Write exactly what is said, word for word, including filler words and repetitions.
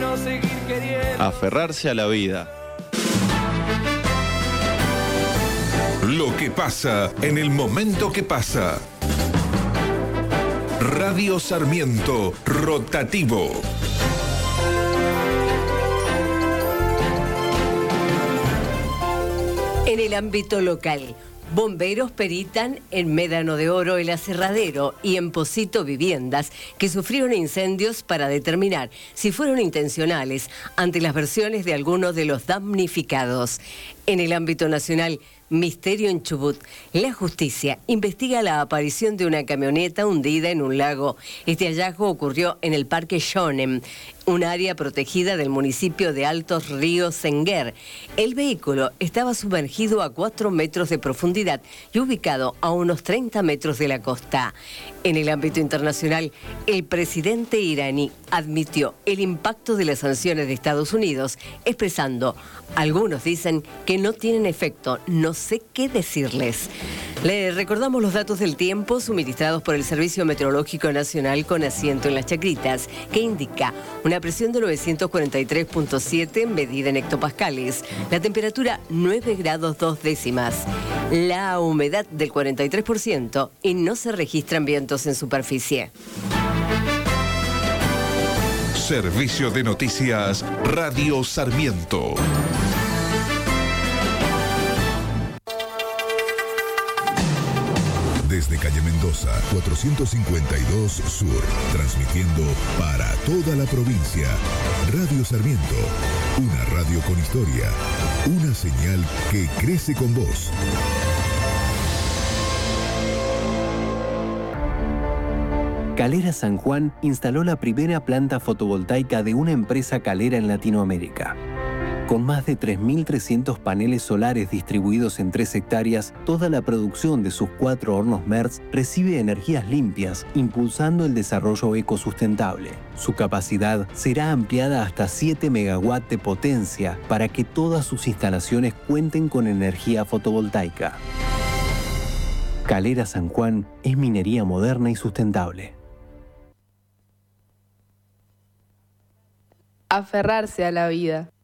no seguir queriendo. Aferrarse a la vida. Lo que pasa en el momento que pasa. Radio Sarmiento Rotativo. En el ámbito local, bomberos peritan en Médano de Oro, El Aserradero y en Pocito viviendas que sufrieron incendios para determinar si fueron intencionales ante las versiones de algunos de los damnificados. En el ámbito nacional, misterio en Chubut. La justicia investiga la aparición de una camioneta hundida en un lago. Este hallazgo ocurrió en el Parque Shonem, un área protegida del municipio de Altos Ríos Senguer. El vehículo estaba sumergido a cuatro metros de profundidad y ubicado a unos treinta metros de la costa. En el ámbito internacional, el presidente iraní admitió el impacto de las sanciones de Estados Unidos, expresando: algunos dicen que no tienen efecto, no sé qué decirles. Le recordamos los datos del tiempo suministrados por el Servicio Meteorológico Nacional con asiento en Las Chacritas, que indica una presión de novecientos cuarenta y tres punto siete medida en hectopascales, la temperatura nueve grados dos décimas, la humedad del cuarenta y tres por ciento y no se registran vientos en superficie. Servicio de Noticias Radio Sarmiento. Desde calle Mendoza, cuatrocientos cincuenta y dos Sur, transmitiendo para toda la provincia. Radio Sarmiento, una radio con historia, una señal que crece con vos. Calera San Juan instaló la primera planta fotovoltaica de una empresa calera en Latinoamérica. Con más de tres mil trescientos paneles solares distribuidos en tres hectáreas, toda la producción de sus cuatro hornos Merz recibe energías limpias, impulsando el desarrollo ecosustentable. Su capacidad será ampliada hasta siete megawatts de potencia para que todas sus instalaciones cuenten con energía fotovoltaica. Calera San Juan es minería moderna y sustentable. Aferrarse a la vida.